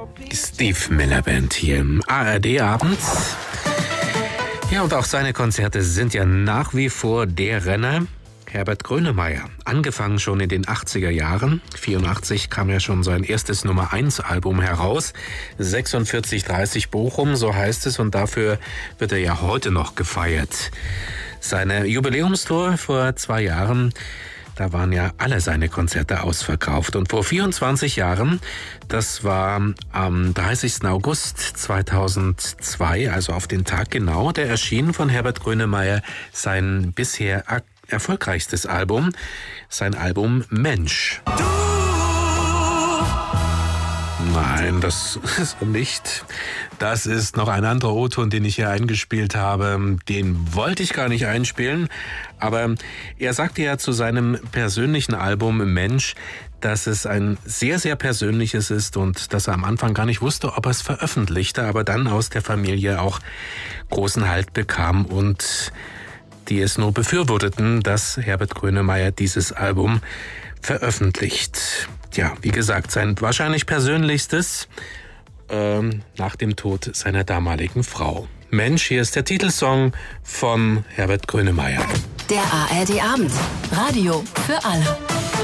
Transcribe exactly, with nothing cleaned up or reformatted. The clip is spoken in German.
Steve Miller Band hier im A R D-Abend. Ja, und auch seine Konzerte sind ja nach wie vor der Renner. Herbert Grönemeyer, angefangen schon in den achtziger Jahren. vierundachtzig kam ja schon sein erstes Nummer eins Album heraus. sechsundvierzig dreißig Bochum, so heißt es. Und dafür wird er ja heute noch gefeiert. Seine Jubiläumstour vor zwei Jahren, da waren ja alle seine Konzerte ausverkauft. Und vor vierundzwanzig Jahren, das war am dreißigsten August zweitausendzwei, also auf den Tag genau, da erschien von Herbert Grönemeyer sein bisher erfolgreichstes Album, sein Album Mensch. Du! Nein, das ist nicht. Das ist noch ein anderer O-Ton, den ich hier eingespielt habe. Den wollte ich gar nicht einspielen, aber er sagte ja zu seinem persönlichen Album Mensch, dass es ein sehr, sehr persönliches ist und dass er am Anfang gar nicht wusste, ob er es veröffentlichte, aber dann aus der Familie auch großen Halt bekam und die es nur befürworteten, dass Herbert Grönemeyer dieses Album veröffentlicht. Ja, wie gesagt, sein wahrscheinlich persönlichstes ähm, nach dem Tod seiner damaligen Frau. Mensch, hier ist der Titelsong von Herbert Grönemeyer. Der A R D-Abend. Radio für alle.